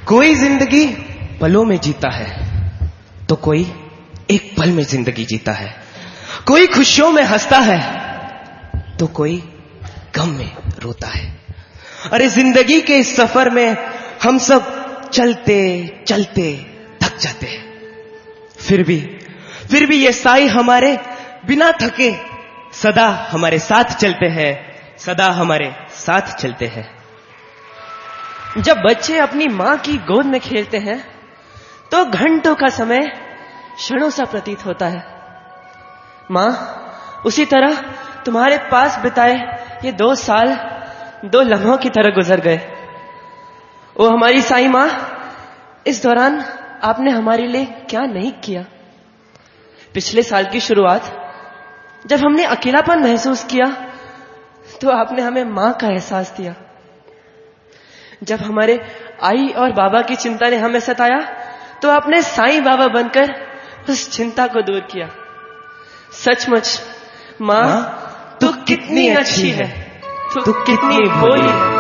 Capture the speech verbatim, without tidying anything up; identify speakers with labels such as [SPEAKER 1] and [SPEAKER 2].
[SPEAKER 1] कोई जिंदगी पलों में जीता है तो कोई एक पल में जिंदगी जीता है। कोई खुशियों में हंसता है तो कोई गम में रोता है। अरे जिंदगी के इस सफर में हम सब चलते चलते थक जाते हैं, फिर भी फिर भी ये साई हमारे बिना थके सदा हमारे साथ चलते हैं, सदा हमारे साथ चलते हैं।
[SPEAKER 2] जब बच्चे अपनी मां की गोद में खेलते हैं तो घंटों का समय क्षणों सा प्रतीत होता है। मां, उसी तरह तुम्हारे पास बिताए ये दो साल दो लम्हों की तरह गुजर गए। ओ हमारी साईं मां, इस दौरान आपने हमारे लिए क्या नहीं किया। पिछले साल की शुरुआत जब हमने अकेलापन महसूस किया तो आपने हमें मां का एहसास दिया। जब हमारे आई और बाबा की चिंता ने हमें सताया तो आपने साईं बाबा बनकर उस चिंता को दूर किया। सचमुच मां, तू कितनी अच्छी है, तू कितनी भोली है।